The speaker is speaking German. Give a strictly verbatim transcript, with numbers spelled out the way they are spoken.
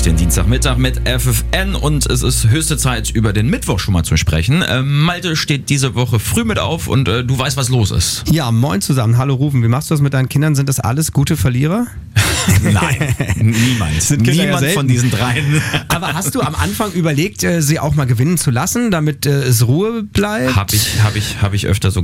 durch den Dienstagmittag mit F F N und es ist höchste Zeit, über den Mittwoch schon mal zu sprechen. Äh, Malte steht diese Woche früh mit auf und äh, du weißt, was los ist. Ja, moin zusammen. Hallo Rufen. Wie machst du das mit deinen Kindern? Sind das alles gute Verlierer? Nein, niemand. Sind Kinder niemand ja von diesen dreien. Aber hast du am Anfang überlegt, sie auch mal gewinnen zu lassen, damit es Ruhe bleibt? Habe ich, hab ich, hab ich öfter so